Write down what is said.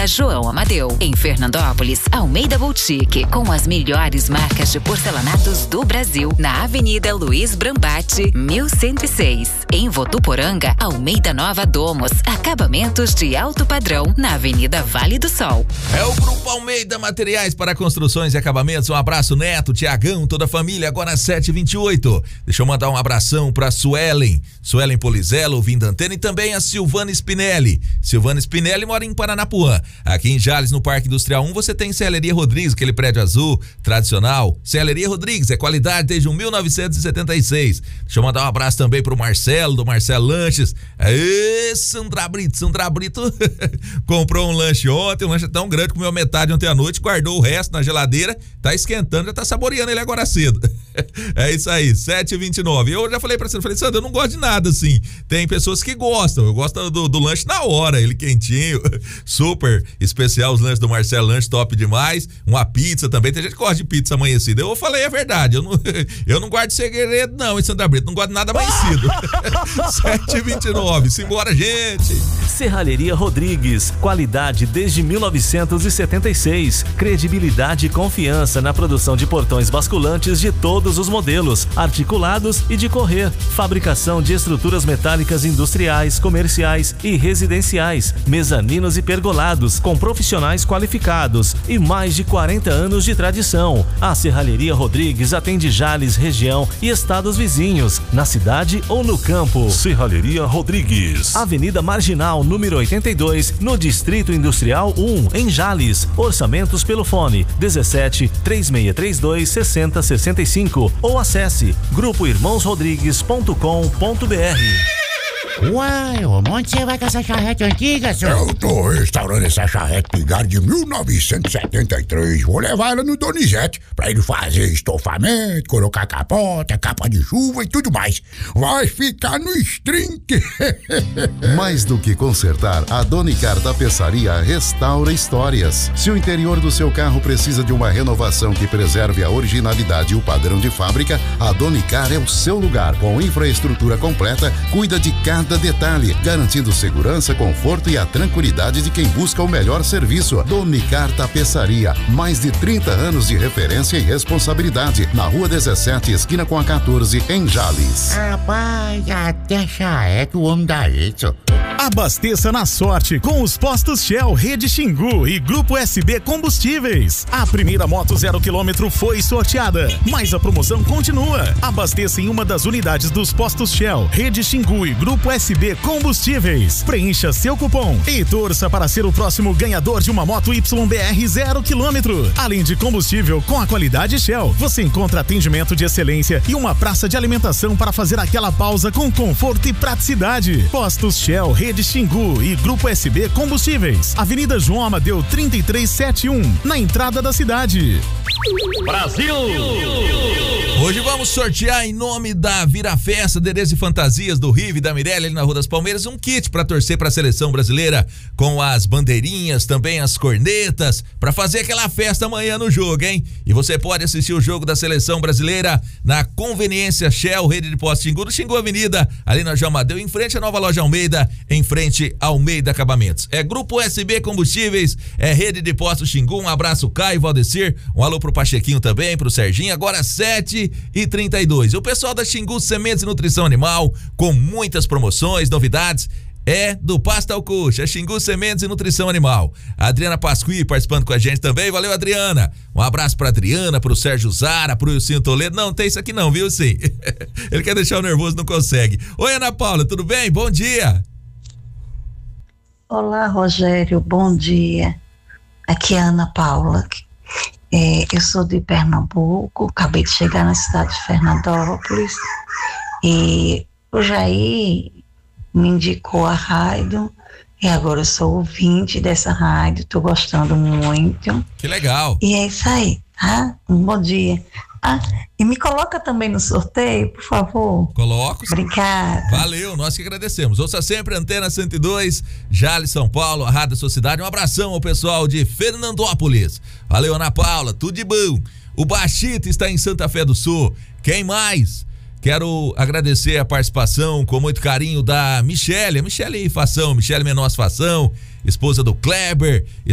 Serralheria João Amadeu. Em Fernandópolis, Almeida Boutique, com as melhores marcas de porcelanatos do Brasil, na Avenida Luiz Brambati, 1106. Em Votuporanga, Almeida Nova Domos, acabamentos de alto padrão, na Avenida Vale do Sol. É o Grupo Almeida Materiais para Construções e Acabamentos. Um abraço, Neto, Tiagão, toda a família, agora às 7h28. Deixa eu mandar um abração para Suelen Polizelo, ouvindo a antena, e também a Silvana Spinelli. Silvana Spinelli mora em Paranapuã. Aqui em Jales, no Parque Industrial 1, você tem Serralheria Rodrigues, aquele prédio azul, tradicional. Serralheria Rodrigues, é qualidade desde 1976. Deixa eu mandar um abraço também pro Marcelo, do Marcelo Lanches. Aê, Sandra Brito comprou um lanche ontem, um lanche tão grande, comeu metade ontem à noite, guardou o resto na geladeira, tá esquentando, já tá saboreando ele agora cedo. É isso aí, 7h29. Eu já falei pra você, Sandra, eu não gosto de nada assim. Tem pessoas que gostam, eu gosto do lanche na hora, ele quentinho, super especial os lanches do Marcelo Lanche, top demais. Uma pizza também, tem gente que gosta de pizza amanhecida. Eu falei a verdade, eu não guardo segredo não, hein, Sandra Brito, não gosto de nada amanhecido. 7h29, simbora, gente. Serralheria Rodrigues, qualidade desde 1976, credibilidade e confiança na produção de portões basculantes de todos os modelos, articulados e de correr, fabricação de estruturas metálicas industriais, comerciais e residenciais, mezaninos e pergolados, com profissionais qualificados e mais de 40 anos de tradição. A Serralheria Rodrigues atende Jales, região e estados vizinhos, na cidade ou no campo. Serralheria Rodrigues, Avenida Marginal, número 82, no Distrito Industrial 1, em Jales. Orçamentos pelo fone 17 3632 6065 ou acesse grupoirmãosrodrigues.com.br. Uai, onde você vai com essa charrete antiga, senhor? Eu tô restaurando essa charrete pingada de 1973. Vou levar ela no Donizete pra ele fazer estofamento, colocar capota, capa de chuva e tudo mais. Vai ficar no string. Mais do que consertar, a Donicar Tapeçaria restaura histórias. Se o interior do seu carro precisa de uma renovação que preserve a originalidade e o padrão de fábrica, a Donicar é o seu lugar. Com infraestrutura completa, cuida de cada detalhe, garantindo segurança, conforto e a tranquilidade de quem busca o melhor serviço. Donicar Tapeçaria, mais de 30 anos de referência e responsabilidade, na Rua 17, esquina com a 14, em Jales. Rapaz, até charrete o homem dá isso. Abasteça na sorte com os postos Shell, Rede Xingu e Grupo SB Combustíveis. A primeira moto 0 km foi sorteada, mas a promoção continua. Abasteça em uma das unidades dos postos Shell, Rede Xingu e Grupo SB Combustíveis. Preencha seu cupom e torça para ser o próximo ganhador de uma moto YBR 0 km. Além de combustível com a qualidade Shell, você encontra atendimento de excelência e uma praça de alimentação para fazer aquela pausa com conforto e praticidade. Postos Shell, Rede Xingu e Grupo SB Combustíveis. Avenida João Amadeu 3371, na entrada da cidade. Brasil! Hoje vamos sortear, em nome da Vira Festa, Adereços e Fantasias do Rive e da Mirella, ali na Rua das Palmeiras, um kit para torcer para a seleção brasileira, com as bandeirinhas, também as cornetas, para fazer aquela festa amanhã no jogo, hein? E você pode assistir o jogo da seleção brasileira na Conveniência Shell, Rede de Postos Xingu, no Xingu Avenida, ali na João Amadeu, em frente à nova loja Almeida, em frente a Almeida Acabamentos. É Grupo SB Combustíveis, é Rede de Postos Xingu. Um abraço, Caio, Valdecir, um alô pro Pachequinho também, pro Serginho. Agora 7h32. O pessoal da Xingu Sementes e Nutrição Animal, com muitas promoções, novidades, é do Pastel Coxa, Xingu Sementes e Nutrição Animal. A Adriana Pasqui participando com a gente também. Valeu, Adriana. Um abraço pra Adriana, pro Sérgio Zara, pro Ilcinho Toledo. Não, tem isso aqui não, viu, sim? Ele quer deixar o nervoso, não consegue. Oi, Ana Paula, tudo bem? Bom dia. Olá, Rogério, bom dia. Aqui é a Ana Paula. Eu sou de Pernambuco, acabei de chegar na cidade de Fernandópolis e o Jair me indicou a rádio e agora eu sou ouvinte dessa rádio, estou gostando muito. Que legal. E é isso aí, tá? Um bom dia. E me coloca também no sorteio, por favor. Coloco. Obrigada. Valeu, nós que agradecemos. Ouça sempre Antena 102, Jales, São Paulo, a Rádio Sociedade. Um abração ao pessoal de Fernandópolis. Valeu, Ana Paula, tudo de bom. O Baixita está em Santa Fé do Sul. Quem mais? Quero agradecer a participação com muito carinho da Michele Fação, Michele Menos Fação, esposa do Kleber,